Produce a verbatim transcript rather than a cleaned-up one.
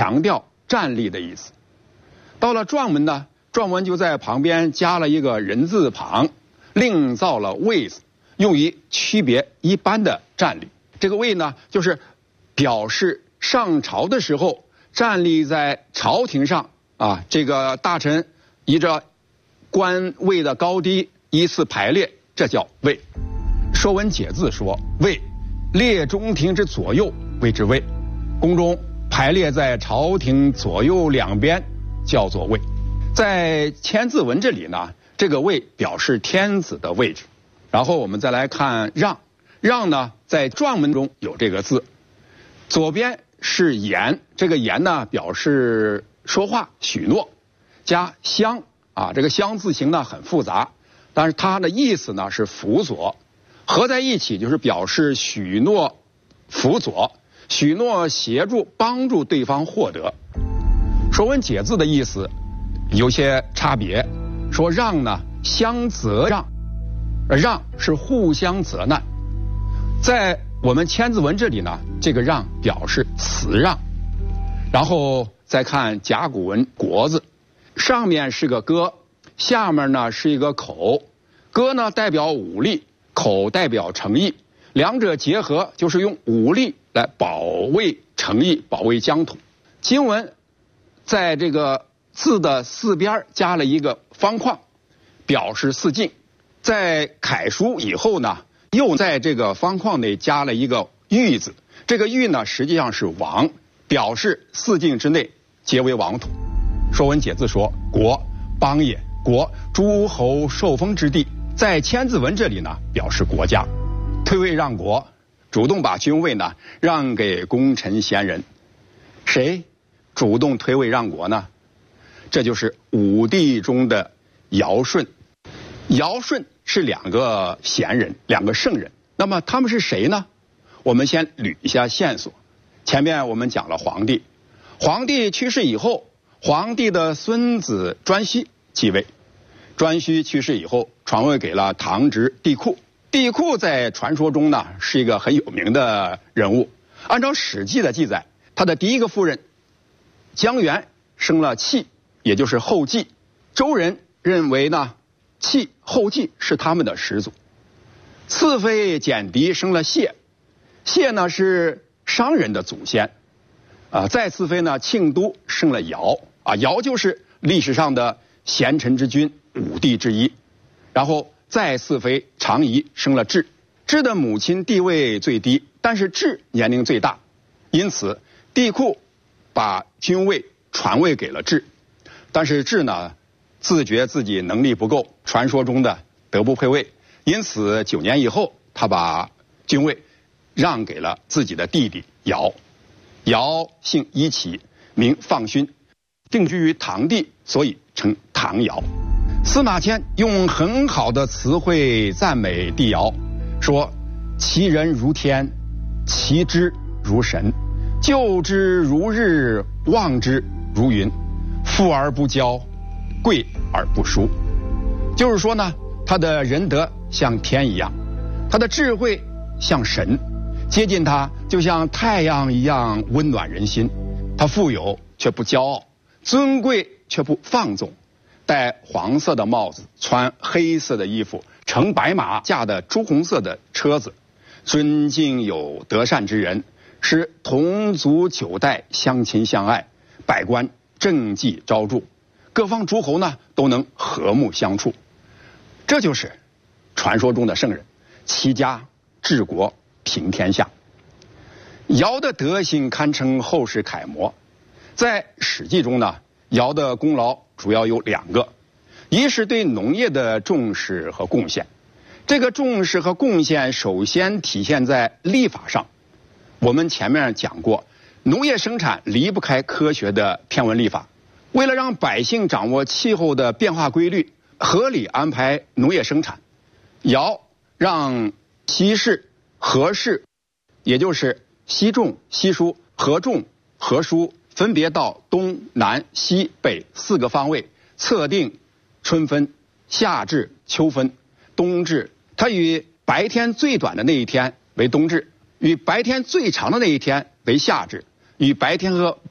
强调站立的意思。到了状文呢，状文就在旁边加了一个人字旁，另造了位字，用于区别一般的站立。这个位呢，就是表示上朝的时候站立在朝廷上啊，这个大臣依着官位的高低依次排列，这叫位。《说文解字》说：“位，列中庭之左右谓之位。”宫中排列在朝廷左右两边叫做位。在千字文这里呢，这个位表示天子的位置。然后我们再来看让，让呢在状文中有这个字，左边是言，这个言呢表示说话许诺，加相啊，这个相字形呢很复杂，但是它的意思呢是辅佐，合在一起就是表示许诺辅佐，许诺协助帮助对方获得。说文解字的意思有些差别，说让呢相责让，让是互相责难。在我们千字文这里呢，这个让表示辞让。然后再看甲骨文国字，上面是个戈，下面呢是一个口，戈呢代表武力，口代表诚意，两者结合就是用武力来保卫诚意，保卫疆土。经文在这个字的四边加了一个方框，表示四境。在楷书以后呢，又在这个方框内加了一个域字，这个域呢实际上是王，表示四境之内皆为王土。说文解字说：国，邦也，国，诸侯受封之地。在千字文这里呢，表示国家。退位让国，主动把君位呢让给功臣贤人。谁主动退位让国呢？这就是武帝中的尧舜。尧舜是两个贤人，两个圣人。那么他们是谁呢？我们先捋一下线索。前面我们讲了皇帝，皇帝去世以后，皇帝的孙子颛顼继位。颛顼去世以后，传位给了堂侄帝喾。帝喾在传说中呢是一个很有名的人物。按照《史记》的记载，他的第一个夫人姜原生了契，也就是后稷。周人认为呢，契、后稷是他们的始祖。次妃简狄生了谢，谢呢是商人的祖先。啊，再次妃呢庆都生了尧，啊，尧就是历史上的贤臣之君，五帝之一。然后再次妃长仪生了智，智的母亲地位最低，但是智年龄最大，因此帝喾把君位传位给了智。但是智呢自觉自己能力不够，传说中的德不配位，因此九年以后，他把君位让给了自己的弟弟尧。尧姓伊岐，名放勋，定居于唐地，所以称唐尧。司马迁用很好的词汇赞美帝尧，说其人如天，其知如神，救之如日，望之如云，富而不骄，贵而不疏。就是说呢，他的仁德像天一样，他的智慧像神，接近他就像太阳一样温暖人心。他富有却不骄傲，尊贵却不放纵，戴黄色的帽子，穿黑色的衣服，乘白马，驾的朱红色的车子，尊敬有德善之人，使同族九代相亲相爱，百官政绩昭著，各方诸侯呢都能和睦相处。这就是传说中的圣人，齐家治国平天下。尧的德行堪称后世楷模。在《史记》中呢，尧的功劳主要有两个，一是对农业的重视和贡献。这个重视和贡献首先体现在历法上。我们前面讲过，农业生产离不开科学的天文历法。为了让百姓掌握气候的变化规律，合理安排农业生产，尧让西氏、河氏，也就是西种、西疏、河种、河疏，分别到东南西北四个方位，测定春分、夏至、秋分、冬至。它以白天最短的那一天为冬至，与白天最长的那一天为夏至，与白天和